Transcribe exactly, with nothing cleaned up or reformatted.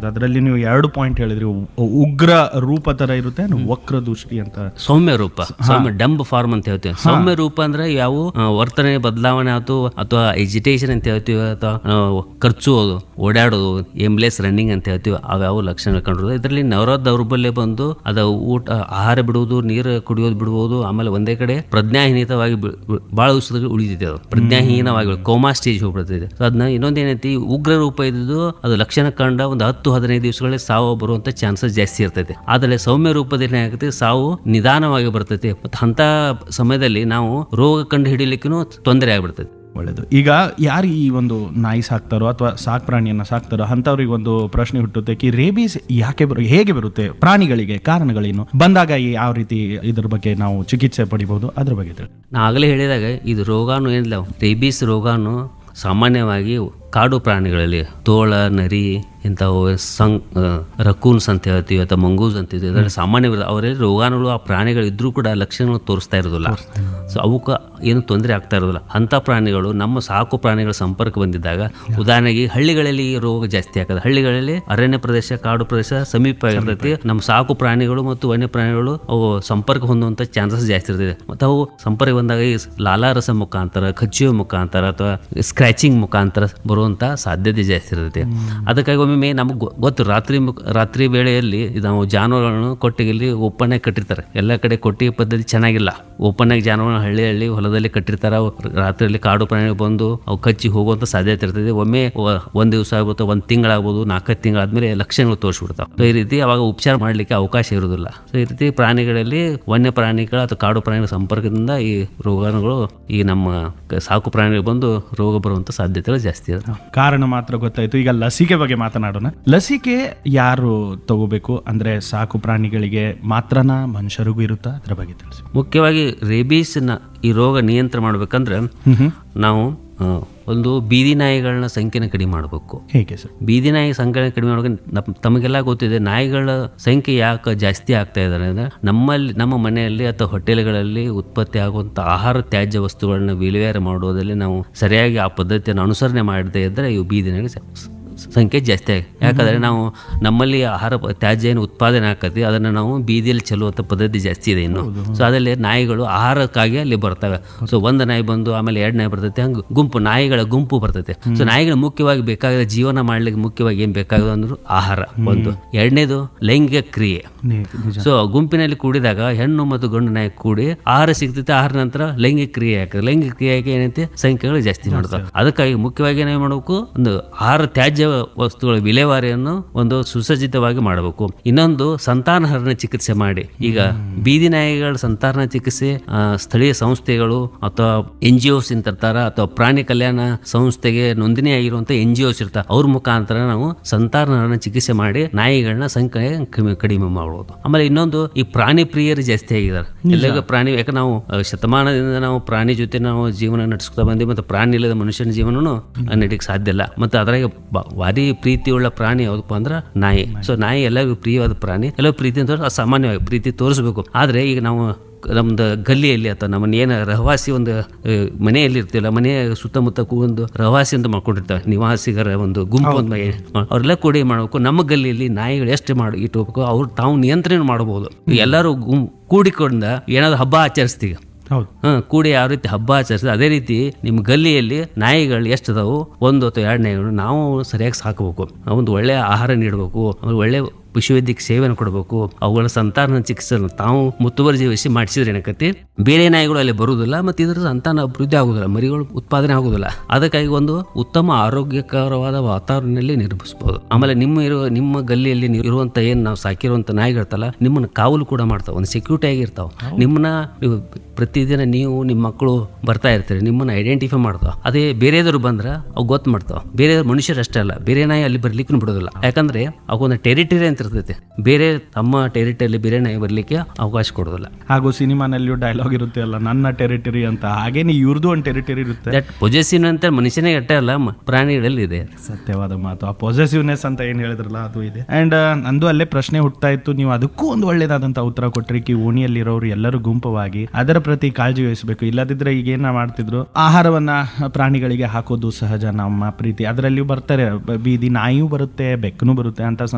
ಅದರಲ್ಲಿ ನೀವು ಎರಡು ಪಾಯಿಂಟ್ ಹೇಳಿದ್ರಿ, ಉಗ್ರ ರೂಪ ತರ ಇರುತ್ತೆ, ವಕ್ರ ದೃಷ್ಟಿ ಅಂತ. ಸೌಮ್ಯ ರೂಪ, ಸೌಮ್ಯ ಡಂಬ್ ಫಾರ್ಮ್ ಅಂತ ಹೇಳ್ತೀವಿ. ಸೌಮ್ಯ ರೂಪ ಅಂದ್ರೆ ಯಾವ ವರ್ತನೆ ಬದಲಾವಣೆ ಆಯ್ತು ಅಥವಾ ಎಜಿಟೇಷನ್ ಅಂತ ಹೇಳ್ತೀವಿ, ಅಥವಾ ಖರ್ಚು ಓಡಾಡೋದು, ಏಮ್ಲೆಸ್ ರನ್ನಿಂಗ್ ಅಂತ ಹೇಳ್ತೀವಿ, ಅವ್ಯಾವ ಲಕ್ಷಣ ಕಂಡು ಇದರಲ್ಲಿ ನರ ದೌರ್ಬಲ್ಯ ಬಂದು ಅದ ಊಟ ಆಹಾರ ಬಿಡುವುದು, ನೀರು ಕುಡಿಯೋದು ಬಿಡುವುದು, ಆಮೇಲೆ ಒಂದೇ ಕಡೆ ಪ್ರಜ್ಞಾಹೀನತವಾಗಿ ಬಹಳ ದಿವಸದಲ್ಲಿ ಉಳಿದಿದೆ. ಅದು ಪ್ರಜ್ಞಾಹೀನವಾಗಿ ಕೋಮಾ ಸ್ಟೇಜ್ ಹೋಗ್ಬಿಡ್ತಿದೆ. ಅದನ್ನ ಇನ್ನೊಂದು ಏನೈತಿ, ಉಗ್ರ ರೂಪ ಇದ್ದು ಅದು ಲಕ್ಷಣ ಕಂಡ ಒಂದು ಹತ್ತು ಹದಿನೈದು ದಿವಸಗಳಲ್ಲಿ ಸಾವು ಬರುವಂತ ಚಾನ್ಸಸ್ ಜಾಸ್ತಿ ಇರ್ತೈತೆ. ಆದರೆ ಸೌಮ್ಯ ರೂಪದಲ್ಲಿ ಏನಾಗುತ್ತೆ, ಸಾವು ನಿಧಾನವಾಗಿ ಬರ್ತೈತೆ. ಮತ್ತು ಅಂತ ಸಮಯದಲ್ಲಿ ನಾವು ರೋಗ ಕಂಡು ಹಿಡಿಲಿಕ್ಕೂ ತೊಂದರೆ ಆಗ್ಬಿಡ್ತೈತೆ. ಒಳ್ಳೇದು. ಈಗ ಯಾರು ಈ ಒಂದು ನಾಯಿ ಸಾಕ್ತಾರೋ ಅಥವಾ ಸಾಕ್ ಪ್ರಾಣಿಯನ್ನ ಸಾಕ್ತಾರೋ ಅಂತವ್ರಿಗೆ ಒಂದು ಪ್ರಶ್ನೆ ಹುಟ್ಟುತ್ತೆ, ಕಿ ರೇಬೀಸ್ ಯಾಕೆ ಬರು ಹೇಗೆ ಬರುತ್ತೆ, ಪ್ರಾಣಿಗಳಿಗೆ ಕಾರಣಗಳೇನು, ಬಂದಾಗ ಯಾವ ರೀತಿ ಇದ್ರ ಬಗ್ಗೆ ನಾವು ಚಿಕಿತ್ಸೆ ಪಡಿಬಹುದು, ಅದ್ರ ಬಗ್ಗೆ ತಿಳಿ. ನಾ ಆಗಲೇ ಹೇಳಿದಾಗ ಇದು ರೋಗಾನು ಏನಿಲ್ಲ, ರೇಬೀಸ್ ರೋಗಾನು ಸಾಮಾನ್ಯವಾಗಿ ಕಾಡು ಪ್ರಾಣಿಗಳಲ್ಲಿ ತೋಳ, ನರಿ, ಇಂಥವು ಸಂಗ್ ರಕೂನ್ಸ್ ಅಂತ ಹೇಳ್ತೀವಿ ಅಥವಾ ಮಂಗೂಸ್ ಅಂತ ಹೇಳ್ತೀವಿ, ಅದರಲ್ಲಿ ಸಾಮಾನ್ಯ ಅವರಲ್ಲಿ ರೋಗಾಣುಗಳು ಆ ಪ್ರಾಣಿಗಳು ಇದ್ರೂ ಕೂಡ ಲಕ್ಷಣಗಳು ತೋರಿಸ್ತಾ ಇರೋದಿಲ್ಲ. ಸೊ ಅವಕ್ಕೆ ಏನು ತೊಂದರೆ ಆಗ್ತಾ ಇರೋದಿಲ್ಲ. ಅಂಥ ಪ್ರಾಣಿಗಳು ನಮ್ಮ ಸಾಕು ಪ್ರಾಣಿಗಳ ಸಂಪರ್ಕ ಬಂದಿದ್ದಾಗ, ಉದಾಹರಣೆಗೆ ಹಳ್ಳಿಗಳಲ್ಲಿ ಈ ರೋಗ ಜಾಸ್ತಿ ಆಗ್ತದೆ. ಹಳ್ಳಿಗಳಲ್ಲಿ ಅರಣ್ಯ ಪ್ರದೇಶ, ಕಾಡು ಪ್ರದೇಶ ಸಮೀಪ ಆಗಿರ್ತೈತಿ. ನಮ್ಮ ಸಾಕು ಪ್ರಾಣಿಗಳು ಮತ್ತು ವನ್ಯ ಪ್ರಾಣಿಗಳು ಅವು ಸಂಪರ್ಕ ಹೊಂದುವಂಥ ಚಾನ್ಸಸ್ ಜಾಸ್ತಿ ಇರ್ತದೆ. ಮತ್ತು ಅವು ಸಂಪರ್ಕ ಬಂದಾಗ ಈ ಲಾಲಾರಸ ಮುಖಾಂತರ, ಕಚ್ಚುವ ಮುಖಾಂತರ ಅಥವಾ ಸ್ಕ್ರ್ಯಾಚಿಂಗ್ ಮುಖಾಂತರ ಬರುವಂಥ ಸಾಧ್ಯತೆ ಜಾಸ್ತಿ ಇರ್ತೈತೆ. ಅದಕ್ಕಾಗಿ ಒಮ್ಮೆ ನಮಗೆ ಗೊತ್ತು, ರಾತ್ರಿ ರಾತ್ರಿ ವೇಳೆಯಲ್ಲಿ ನಾವು ಜಾನುವಾರುಗಳನ್ನು ಕೊಟ್ಟಿಗೆಯಲ್ಲಿ ಓಪನ್ ಆಗಿ ಕಟ್ಟಿರ್ತಾರೆ. ಎಲ್ಲ ಕಡೆ ಕೊಟ್ಟಿಗೆ ಪದ್ಧತಿ ಚೆನ್ನಾಗಿಲ್ಲ. ಓಪನ್ ಆಗಿ ಜಾನುವಾರು ಹಳ್ಳಿ ಹಳ್ಳಿ ಹೊಲದಲ್ಲಿ ಕಟ್ಟಿರ್ತಾರೆ. ರಾತ್ರಿಯಲ್ಲಿ ಕಾಡು ಪ್ರಾಣಿಗಳು ಬಂದು ಅವು ಕಚ್ಚಿ ಹೋಗುವಂತ ಸಾಧ್ಯತೆ ಇರ್ತದೆ. ಒಮ್ಮೆ ಒಂದ್ ದಿವಸ ಆಗ್ಬೋದು, ಒಂದ್ ತಿಂಗಳಾಗ್ಬೋದು, ನಾಲ್ಕೈದು ತಿಂಗಳಾದ್ಮೇಲೆ ಲಕ್ಷಣಗಳು ತೋರಿಸ್ಬಿಡ್ತಾವೆ. ಈ ರೀತಿ ಅವಾಗ ಉಪಚಾರ ಮಾಡ್ಲಿಕ್ಕೆ ಅವಕಾಶ ಇರುವುದಿಲ್ಲ. ಈ ರೀತಿ ಪ್ರಾಣಿಗಳಲ್ಲಿ ವನ್ಯ ಪ್ರಾಣಿಗಳ ಅಥವಾ ಕಾಡು ಪ್ರಾಣಿಗಳ ಸಂಪರ್ಕದಿಂದ ಈ ರೋಗಾಣುಗಳು ಈ ನಮ್ಮ ಸಾಕು ಪ್ರಾಣಿಗಳು ಬಂದು ರೋಗ ಬರುವಂತ ಸಾಧ್ಯತೆಗಳು ಜಾಸ್ತಿ ಇರುತ್ತೆ. ಕಾರಣ ಮಾತ್ರ ಗೊತ್ತಾಯ್ತು. ಈಗ ಲಸಿಕೆ ಬಗ್ಗೆ ಮಾತನಾಡೋಣ. ಲಸಿಕೆ ಯಾರು ತಗೋಬೇಕು, ಅಂದ್ರೆ ಸಾಕು ಪ್ರಾಣಿಗಳಿಗೆ ಮಾತ್ರನಾ, ಮನುಷ್ಯರಿಗೂ ಇರುತ್ತಾ, ಅದ್ರ ಬಗ್ಗೆ ತಿಳಿಸಿ. ಮುಖ್ಯವಾಗಿ ರೇಬೀಸ್ ನ ಈ ರೋಗ ನಿಯಂತ್ರಣ ಮಾಡ್ಬೇಕಂದ್ರೆ ನಾವು ಒಂದು ಬೀದಿ ನಾಯಿಗಳನ್ನ ಸಂಖ್ಯೆನ ಕಡಿಮೆ ಮಾಡಬೇಕು. ಹೇಗೆ ಸರ್? ಬೀದಿ ನಾಯಿ ಸಂಖ್ಯೆ ಕಡಿಮೆ ಮಾಡಬೇಕು. ತಮಗೆಲ್ಲ ಗೊತ್ತಿದೆ ನಾಯಿಗಳ ಸಂಖ್ಯೆ ಯಾಕೆ ಜಾಸ್ತಿ ಆಗ್ತಾ ಇದ್ದಾರೆ ಅಂದ್ರೆ, ನಮ್ಮಲ್ಲಿ ನಮ್ಮ ಮನೆಯಲ್ಲಿ ಅಥವಾ ಹೋಟೆಲ್ಗಳಲ್ಲಿ ಉತ್ಪತ್ತಿ ಆಗುವಂಥ ಆಹಾರ ತ್ಯಾಜ್ಯ ವಸ್ತುಗಳನ್ನ ವಿಲೇವಾರಿ ಮಾಡೋದ್ರಲ್ಲಿ ನಾವು ಸರಿಯಾಗಿ ಆ ಪದ್ಧತಿಯನ್ನು ಅನುಸರಣೆ ಮಾಡದೇ ಇದ್ದರೆ ಇವು ಬೀದಿ ನಾಯಿ ಸಂಖ್ಯೆ ಜಾಸ್ತಿ ಆಗಿ. ಯಾಕಂದರೆ ನಾವು ನಮ್ಮಲ್ಲಿ ಆಹಾರ ತ್ಯಾಜ್ಯ ಏನು ಉತ್ಪಾದನೆ ಆಕತಿ ಅದನ್ನು ನಾವು ಬೀದಿಯಲ್ಲಿ ಚೆಲ್ಲುವಂಥ ಪದ್ಧತಿ ಜಾಸ್ತಿ ಇದೆ ಇನ್ನು. ಸೊ ಅದರಲ್ಲಿ ನಾಯಿಗಳು ಆಹಾರಕ್ಕಾಗಿ ಅಲ್ಲಿ ಬರ್ತವೆ. ಸೊ ಒಂದು ನಾಯಿ ಬಂದು ಆಮೇಲೆ ಎರಡು ನಾಯಿ ಬರ್ತೈತೆ, ಹಂಗೆ ಗುಂಪು ನಾಯಿಗಳ ಗುಂಪು ಬರ್ತೈತೆ. ಸೊ ನಾಯಿಗಳು ಮುಖ್ಯವಾಗಿ ಬೇಕಾಗಿರೋ ಜೀವನ ಮಾಡ್ಲಿಕ್ಕೆ ಮುಖ್ಯವಾಗಿ ಏನು ಬೇಕಾಗೋದು ಅಂದ್ರೆ ಆಹಾರ ಒಂದು. ಎರಡನೇದು ಲೈಂಗಿಕ ಕ್ರಿಯೆ. ಸೊ ಗುಂಪಿನಲ್ಲಿ ಕೂಡಿದಾಗ ಹೆಣ್ಣು ಮತ್ತು ಗಂಡು ನಾಯಿ ಕೂಡಿ ಆಹಾರ ಸಿಗ್ತೈತೆ. ಆಹಾರ ನಂತರ ಲೈಂಗಿಕ ಕ್ರಿಯೆ ಆಗ್ತದೆ. ಲೈಂಗಿಕ ಕ್ರಿಯೆಗೆ ಏನೈತೆ ಸಂಖ್ಯೆಗಳು ಜಾಸ್ತಿ ಮಾಡ್ತಾವೆ. ಅದಕ್ಕಾಗಿ ಮುಖ್ಯವಾಗಿ ಏನೇನು ಮಾಡಬೇಕು, ಒಂದು ಆಹಾರ ತ್ಯಾಜ್ಯ ವಸ್ತುಗಳ ವಿಲೇವಾರಿಯನ್ನು ಒಂದು ಸುಸಜ್ಜಿತವಾಗಿ ಮಾಡಬೇಕು. ಇನ್ನೊಂದು ಸಂತಾನಹರಣ ಚಿಕಿತ್ಸೆ ಮಾಡಿ. ಈಗ ಬೀದಿ ನಾಯಿಗಳ ಸಂತಾನ ಚಿಕಿತ್ಸೆ ಸ್ಥಳೀಯ ಸಂಸ್ಥೆಗಳು ಅಥವಾ ಎನ್ ಜಿ ಓಸ್ ಇರ್ತಾರ ಅಥವಾ ಪ್ರಾಣಿ ಕಲ್ಯಾಣ ಸಂಸ್ಥೆಗೆ ನೋಂದಣಿ ಆಗಿರುವಂತ ಎನ್ ಜಿ ಓಸ್ ಇರ್ತಾರೆ. ಅವ್ರ ಮುಖಾಂತರ ನಾವು ಸಂತಾನಹರಣ ಚಿಕಿತ್ಸೆ ಮಾಡಿ ನಾಯಿಗಳನ್ನ ಸಂಖ್ಯೆ ಕಡಿಮೆ ಮಾಡಬಹುದು. ಆಮೇಲೆ ಇನ್ನೊಂದು, ಈ ಪ್ರಾಣಿ ಪ್ರಿಯರು ಜಾಸ್ತಿ ಆಗಿದ್ದಾರೆ. ಎಲ್ಲ ಪ್ರಾಣಿ, ಯಾಕೆ ನಾವು ಶತಮಾನದಿಂದ ನಾವು ಪ್ರಾಣಿ ಜೊತೆ ನಾವು ಜೀವನ ನಡೆಸ್ತಾ ಬಂದಿವಿ. ಮತ್ತು ಪ್ರಾಣಿ ಇಲ್ಲದ ಮನುಷ್ಯನ ಜೀವನನು ನಡೀಲಿಕ್ಕೆ ಸಾಧ್ಯ ಇಲ್ಲ. ಮತ್ತು ಅದ್ರಾಗ ಭಾರಿ ಪ್ರೀತಿಯುಳ್ಳ ಪ್ರಾಣಿ ಯಾವ್ದಪ್ಪ ಅಂದ್ರೆ ನಾಯಿ. ಸೊ ನಾಯಿ ಎಲ್ಲರಿಗೂ ಪ್ರಿಯವಾದ ಪ್ರಾಣಿ. ಎಲ್ಲ ಪ್ರೀತಿ ಅಂತ ಸಾಮಾನ್ಯವಾಗಿ ಪ್ರೀತಿ ತೋರಿಸ್ಬೇಕು. ಆದ್ರೆ ಈಗ ನಾವು ನಮ್ದು ಗಲ್ಲಿಯಲ್ಲಿ ಅಥವಾ ನಮ್ಮ ಏನು ರಹವಾಸಿ ಒಂದು ಮನೆಯಲ್ಲಿ ಇರ್ತಿಲ್ಲ, ಮನೆಯ ಸುತ್ತಮುತ್ತ ಒಂದು ರಹವಾಸಿ ಅಂತ ಮಾಡ್ಕೊಂಡಿರ್ತಾರೆ, ನಿವಾಸಿಗರ ಒಂದು ಗುಂಪು ಒಂದು ಅವ್ರೆಲ್ಲ ಕೂಡಿ ಮಾಡಬೇಕು. ನಮ್ಮ ಗಲ್ಲಿಯಲ್ಲಿ ನಾಯಿಗಳು ಎಷ್ಟು ಮಾಡಿ ಇಟ್ಕೋಬೇಕು, ಅವ್ರು ತಾವು ನಿಯಂತ್ರಣ ಮಾಡಬಹುದು. ಎಲ್ಲರೂ ಗುಂ ಕೂಡಿಕೊಂಡ ಏನಾದ್ರು ಹಬ್ಬ ಆಚರಿಸ್ತೀವಿ, ಹ್ಮ್ ಕೂಡಿ ಯಾವ ರೀತಿ ಹಬ್ಬ ಆಚರಿಸಿದ್ರೆ ಅದೇ ರೀತಿ ನಿಮ್ಮ ಗಲ್ಲಿಯಲ್ಲಿ ನಾಯಿಗಳು ಎಷ್ಟು ಅದಾವು, ಒಂದು ಅಥವಾ ಎರಡು ನಾಯಿಗಳು ನಾವು ಸರಿಯಾಗಿ ಸಾಕಬೇಕು. ಒಂದು ಒಳ್ಳೆ ಆಹಾರ ನೀಡಬೇಕು, ಒಳ್ಳೆ ಪಶುವೈದ್ಯಕ ಸೇವೆಯನ್ನು ಕೊಡಬೇಕು. ಅವುಗಳ ಸಂತಾನ ಚಿಕಿತ್ಸೆ ತಾವು ಮುತುವರ್ಜಿ ವಹಿಸಿ ಮಾಡಿಸಿದ್ರೆ ಏನಕತಿ ಬೇರೆ ನಾಯಿಗಳು ಅಲ್ಲಿ ಬರುವುದಿಲ್ಲ ಮತ್ತು ಇದರ ಸಂತಾನ ಅಭಿವೃದ್ಧಿ ಆಗುದಿಲ್ಲ, ಮರಿಗಳು ಉತ್ಪಾದನೆ ಆಗುದಿಲ್ಲ. ಅದಕ್ಕಾಗಿ ಒಂದು ಉತ್ತಮ ಆರೋಗ್ಯಕರವಾದ ವಾತಾವರಣದಲ್ಲಿ ನಿರ್ಮಿಸಬಹುದು. ಆಮೇಲೆ ನಿಮ್ಮ ಇರುವ ನಿಮ್ಮ ಗಲ್ಲಿಯಲ್ಲಿ ಇರುವಂತ ಏನ್ ನಾವು ಸಾಕಿರುವಂತ ನಾಯಿಗಳಿರ್ತಲ್ಲ, ನಿಮ್ಮನ್ನ ಕಾವಲು ಕೂಡ ಮಾಡ್ತಾವ, ಒಂದು ಸೆಕ್ಯೂರಿಟಿ ಆಗಿರ್ತಾವ. ನಿಮ್ಮನ್ನ ನೀವು ಪ್ರತಿದಿನ ನೀವು ನಿಮ್ಮ ಮಕ್ಕಳು ಬರ್ತಾ ಇರ್ತೀರಿ, ನಿಮ್ಮನ್ನ ಐಡೆಂಟಿಫೈ ಮಾಡ್ತಾವ. ಅದೇ ಬೇರೆದವ್ರು ಬಂದ್ರೆ ಅವು ಗೊತ್ತು ಮಾಡ್ತಾವ. ಬೇರೆ ಮನುಷ್ಯರು ಅಷ್ಟೇ ಅಲ್ಲ, ಬೇರೆ ನಾಯಿ ಅಲ್ಲಿ ಬರ್ಲಿಕ್ಕೂ ಬಿಡೋದಿಲ್ಲ. ಯಾಕಂದ್ರೆ ಅವೊಂದು ಟೆರಿಟರಿ ಅಂತ ಇರ್ತೈತೆ, ಬೇರೆ ತಮ್ಮ ಟೆರಿಟರಿಯಲ್ಲಿ ಬೇರೆ ನಾಯಿ ಬರ್ಲಿಕ್ಕೆ ಅವಕಾಶ ಕೊಡೋದಿಲ್ಲ. ಹಾಗೂ ಸಿನಿಮಾನಲ್ಲಿಯೂ ಡೈಲಾಗ್ ಇರುತ್ತೆ ಅಲ್ಲ, ನನ್ನ ಟೆರಿಟರಿ ಅಂತ. ಹಾಗೇನೆ ಇವ್ರದ್ದು ಒಂದು ಟೆರಿಟರಿ ಇರುತ್ತೆ. ದಟ್ ಪೊಸೆಸಿವ್ ಅಂತ ಮನುಷ್ಯನೇ ಅಷ್ಟೇ ಅಲ್ಲ, ಪ್ರಾಣಿಗಳಲ್ಲಿ ಇದೆ. ಸತ್ಯವಾದ ಮಾತು. ಆ ಪೊಸೆಸಿವ್ನೆಸ್ ಅಂತ ಏನ್ ಹೇಳಿದ್ರಲ್ಲ ಅದು ಇದೆ. ಅಂಡ್ ನಂದು ಅಲ್ಲೇ ಪ್ರಶ್ನೆ ಹುಟ್ತಾ ಇತ್ತು, ನೀವು ಅದಕ್ಕೂ ಒಂದು ಒಳ್ಳೇದಾದಂತ ಉತ್ತರ ಕೊಟ್ರಿ. ಕಿ ಓಣಿಯಲ್ಲಿರೋರು ಎಲ್ಲರೂ ಗುಂಪವಾಗಿ ಅದರ ಪ್ರತಿ ಕಾಳಜಿ ವಹಿಸಬೇಕು. ಇಲ್ಲದಿದ್ರೆ ಈಗ ಏನ ಮಾಡ್ತಿದ್ರು, ಆಹಾರವನ್ನ ಪ್ರಾಣಿಗಳಿಗೆ ಹಾಕೋದು ಸಹಜ, ನಮ್ಮ ಪ್ರೀತಿ ಅದರಲ್ಲಿಯೂ ಬರ್ತಾರೆ, ಬೀದಿ ನಾಯಿಯೂ ಬರುತ್ತೆ, ಬೆಕ್ಕನೂ ಬರುತ್ತೆ ಅಂತ